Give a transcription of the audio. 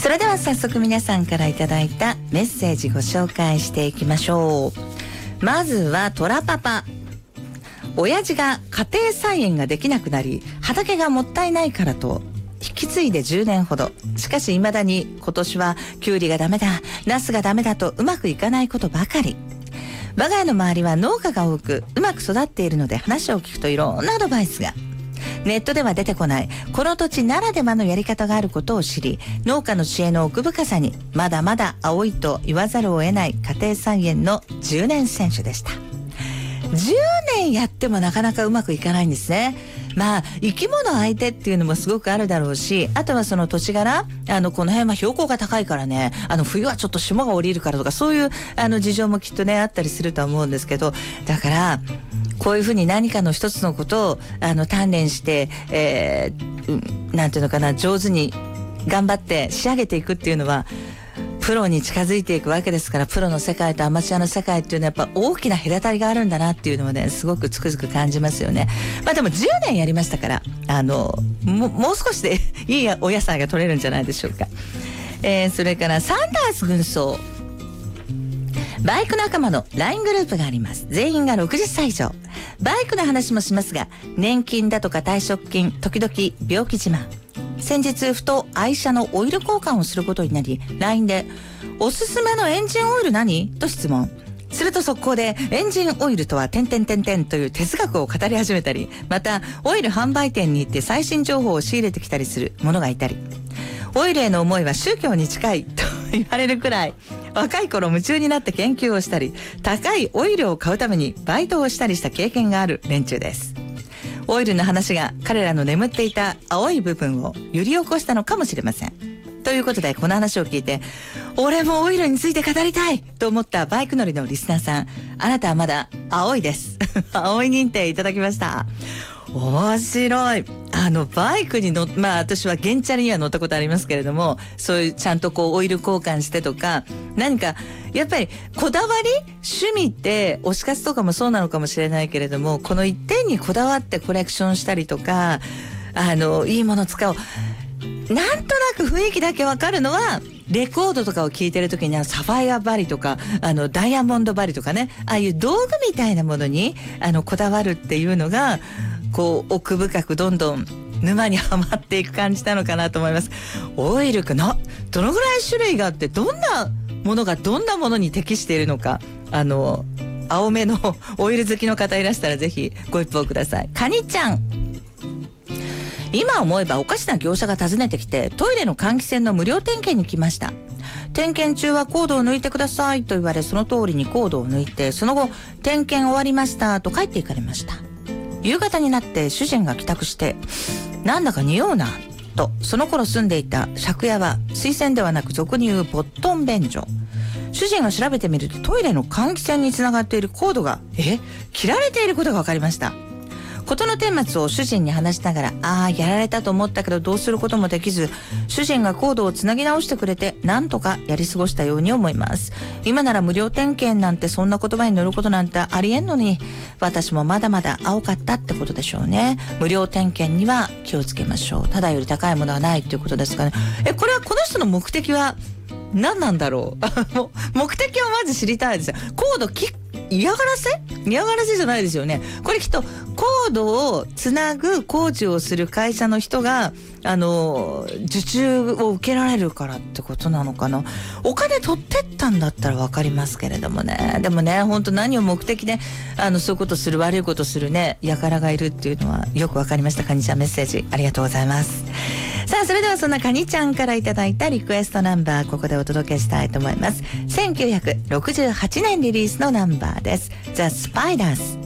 それでは早速皆さんからいただいたメッセージご紹介していきましょう。まずはトラパパ。親父が家庭菜園ができなくなり、畑がもったいないからと引き継いで10年ほど。しかし未だに今年はキュウリがダメだ、ナスがダメだとうまくいかないことばかり。我が家の周りは農家が多くうまく育っているので、話を聞くといろんなアドバイスが。ネットでは出てこないこの土地ならではのやり方があることを知り、農家の知恵の奥深さにまだまだ青いと言わざるを得ない家庭菜園の10年選手でした。10年やってもなかなかうまくいかないんですね。まあ生き物相手っていうのもすごくあるだろうし、あとはその土地柄、この辺は標高が高いからね、冬はちょっと霜が降りるからとか、そういう事情もきっとねあったりするとは思うんですけど、だからこういうふうに何かの一つのことを鍛錬して、なんていうのかな、上手に頑張って仕上げていくっていうのはプロに近づいていくわけですから、プロの世界とアマチュアの世界っていうのはやっぱ大きな隔たりがあるんだなっていうのをね、すごくつくづく感じますよね。まあでも10年やりましたから、もう少しでいいお野菜が取れるんじゃないでしょうか。それからサンダース軍曹。バイク仲間の LINE グループがあります。全員が60歳以上。バイクの話もしますが、年金だとか退職金、時々病気自慢。先日ふと愛車のオイル交換をすることになり、 LINE でおすすめのエンジンオイル何と質問すると、速攻でエンジンオイルとは点々点々という哲学を語り始めたり、またオイル販売店に行って最新情報を仕入れてきたりする者がいたり、オイルへの思いは宗教に近いと言われるくらい若い頃夢中になって研究をしたり、高いオイルを買うためにバイトをしたりした経験がある連中です。オイルの話が彼らの眠っていた青い部分を揺り起こしたのかもしれません。ということで、この話を聞いて俺もオイルについて語りたいと思ったバイク乗りのリスナーさん、あなたはまだ青いです青い認定いただきました。面白い。バイクに私は原チャリには乗ったことありますけれども、そういうちゃんとオイル交換してとか、何かやっぱりこだわり、趣味って推し活とかもそうなのかもしれないけれども、この一点にこだわってコレクションしたりとか、いいもの使おう、なんとなく雰囲気だけわかるのは、レコードとかを聴いてる時にサファイアバリとかダイヤモンドバリとかね、ああいう道具みたいなものにこだわるっていうのが奥深くどんどん沼にはまっていく感じなのかなと思います。オイルどのぐらい種類があって、どんなものがどんなものに適しているのか、青めのオイル好きの方いらしたらぜひご一報ください。カニちゃん。今思えばおかしな業者が訪ねてきて、トイレの換気扇の無料点検に来ました。点検中はコードを抜いてくださいと言われ、その通りにコードを抜いて、その後点検終わりましたと帰っていかれました。夕方になって主人が帰宅して、なんだか匂うなと、その頃住んでいた借家は水洗ではなく俗に言うボットン便所。主人が調べてみると、トイレの換気扇につながっているコードが切られていることが分かりました。事の顛末を主人に話しながら、やられたと思ったけどどうすることもできず、主人がコードをつなぎ直してくれて、なんとかやり過ごしたように思います。今なら無料点検なんて、そんな言葉に乗ることなんてありえんのに、私もまだまだ青かったってことでしょうね。無料点検には気をつけましょう。ただより高いものはないっていうことですかね。これはこの人の目的は何なんだろう目的をまず知りたいですよ。コード嫌がらせじゃないですよね。これきっとコードをつなぐ工事をする会社の人が受注を受けられるからってことなのかな。お金取ってったんだったらわかりますけれどもね。でもね、本当何を目的でそういうことする、悪いことするね、輩がいるっていうのはよくわかりました。カニちゃん、メッセージありがとうございます。さあ、それではそんなカニちゃんからいただいたリクエストナンバー、ここでお届けしたいと思います。1968年リリースのナンバーです。The Spiders。